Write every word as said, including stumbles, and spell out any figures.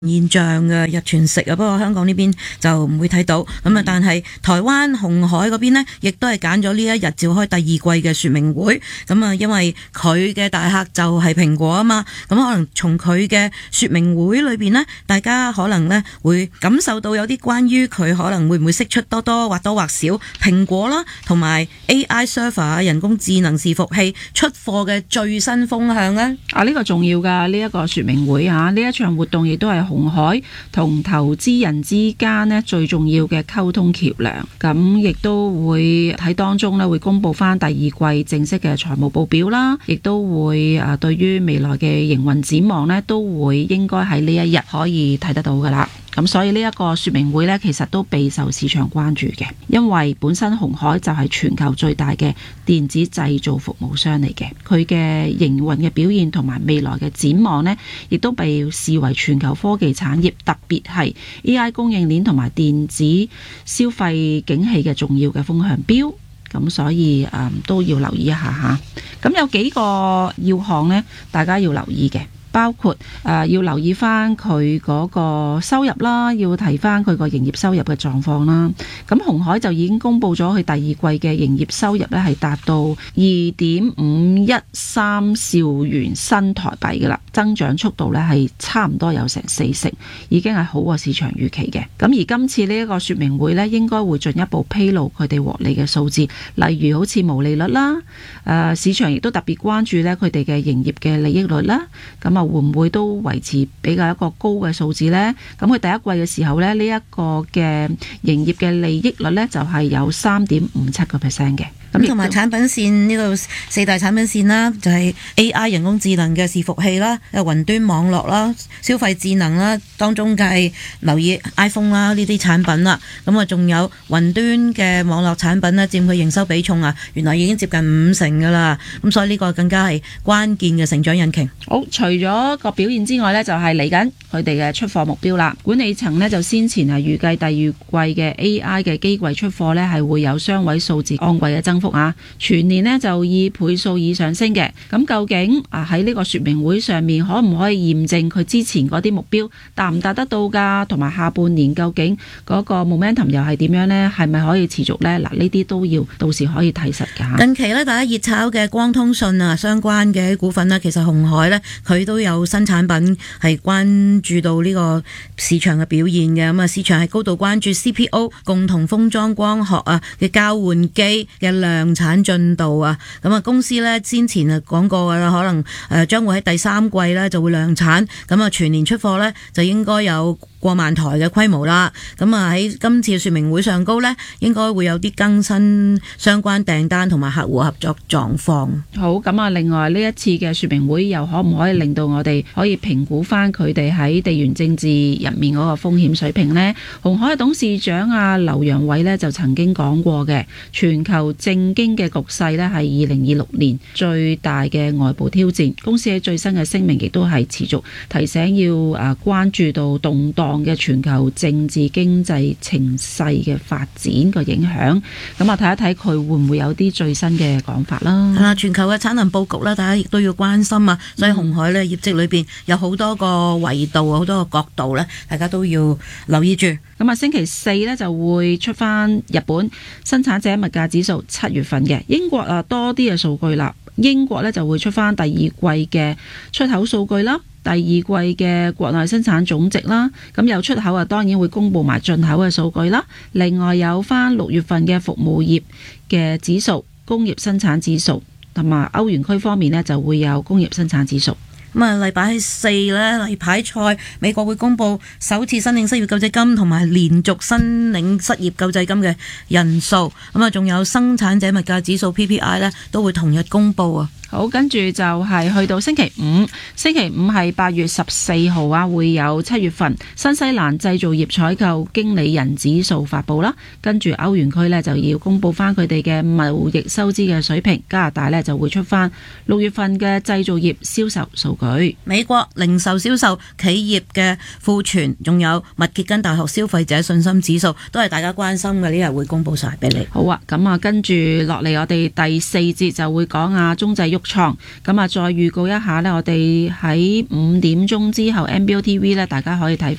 現象嘅日全食啊，不過香港呢邊就唔會睇到。咁啊，但係台灣鴻海嗰邊呢，亦都係揀咗呢一日召開第二季嘅說明會。咁啊，因為佢嘅大客就係蘋果啊嘛，咁可能從佢嘅說明會裏邊呢，大家可能呢會感受到有啲關於佢可能會唔會釋出多多或多或少蘋果啦，同埋 A I server 人工智能伺服器出貨嘅最新風向啊！ 啊，呢個重要噶，呢一個說明會啊，呢一場活動亦都係鴻海同投資人之間呢最重要嘅溝通橋梁。咁亦都會喺當中呢會公布翻第二季正式嘅財務報表啦，亦都會啊對於未來嘅營運展望呢都會應該喺呢一日可以睇得到噶啦。咁所以呢一個說明會呢，其實都備受市場關注嘅，因為本身鴻海就係全球最大嘅電子製造服務商嚟嘅，佢嘅營運嘅表現同埋未來嘅展望呢，亦都被視為全球科技產業，特別係 A I 供應鏈同埋電子消費景氣嘅重要嘅風向標。咁所以誒、嗯、都要留意一下吓。咁有幾個要項呢，大家要留意嘅。包括誒、呃、要留意翻佢嗰個收入啦，要提翻佢個營業收入嘅狀況啦。咁鴻海就已經公布咗佢第二季嘅營業收入咧係達到二點五一三兆元新台幣嘅啦，增長速度咧係差唔多有成四成，已經係好過市場預期嘅。咁而今次呢一個說明會咧，應該會進一步披露佢哋獲利嘅數字，例如好似毛利率啦，誒、呃、市場亦都特別關注咧佢哋嘅營業嘅利益率啦。咁啊會唔會都維持比較一個高嘅數字呢？咁佢第一季嘅時候咧，呢、這、一個嘅營業嘅利益率呢，就係有三點五七個 percent 嘅。 咁同埋產品線呢度四大產品線啦，就係 A I 人工智能嘅伺服器啦，有雲端網絡啦，消費智能啦，當中就係留意 iPhone 啦呢啲產品啦。咁啊，仲有雲端嘅網絡產品咧，佔佢營收比重啊，原來已經接近五成噶啦。咁所以呢個更加係關鍵嘅成長引擎。 好，除咗個表現之外呢，就係嚟緊佢哋嘅出貨目標啦。管理層呢，就先前係預計第二季嘅 A I 嘅機櫃出貨呢，係會有雙位數字按季嘅增幅啊，全年呢，就以倍數以上升嘅。咁究竟啊喺呢個說明會上面可唔可以驗證佢之前嗰啲目標達唔達得到噶？同埋下半年究竟嗰個 momentum 又係點樣呢？係咪可以持續呢？嗱，呢啲都要到時可以睇實噶。 近期呢，大家熱炒嘅光通訊啊相關嘅股份呢，其實鴻海呢，佢都有新產品係關注到呢個市場嘅表現嘅。咁啊，市場係高度關注 C P O 共同封裝光學啊嘅交換機嘅量產進度啊。咁啊，公司呢先前啊講過噶啦，可能誒將會喺第三季呢就會量產。咁啊，全年出貨呢就應該有過萬台嘅規模啦。咁啊，喺今次嘅說明會上高呢，應該會有啲更新相關訂單同埋客戶合作狀況。 好，咁啊，另外呢一次嘅說明會又可唔可以令到我哋可以評估翻佢哋喺地緣政治入面嗰個風險水平呢？鴻海嘅董事長啊劉揚偉呢就曾經講過嘅，全球政經嘅局勢呢係二零二六年最大嘅外部挑戰。公司喺最新嘅聲明亦都係持續提醒要誒關注到動盪嘅全球政治經濟情勢嘅發展個影響。咁啊，睇一睇佢會唔會有啲最新嘅講法啦。 係啦，全球嘅產能佈局啦，大家亦都要關心啊。所以鴻海呢業績裏邊有好多個維度，好多個角度呢，大家都要留意住。 咁啊，星期四呢就會出翻日本生產者物價指數七月份嘅。英國啊多啲嘅數據啦，英國呢就會出翻第二季嘅出口數據啦，第二季嘅國內生產總值啦。咁有出口啊，當然會公布埋進口嘅數據啦。另外有翻六月份嘅服務業嘅指數、工業生產指數，同埋歐元區方面呢就會有工業生產指數。 咁啊，禮拜四呢，例牌賽美國會公布首次申領失業救濟金同埋連續申領失業救濟金嘅人數。咁啊，仲有生產者物價指數 P P I 呢都會同日公布啊。 好，跟住就係去到星期五，星期五係八月十四號啊，會有七月份新西蘭製造業採購經理人指數發布啦。跟住歐元區呢就要公布翻佢哋嘅貿易收支嘅水平，加拿大呢就會出翻六月份嘅製造業銷售數據。 美國零售銷售企業嘅庫存，仲有密歇根大學消費者信心指數，都係大家關心嘅，呢日會公布晒俾你。 好啊，咁啊，跟住落嚟我哋第四節就會講啊中製喐創，咁啊再預告一下呢，我哋喺五點鐘之後 N B O T V 呢，大家可以睇翻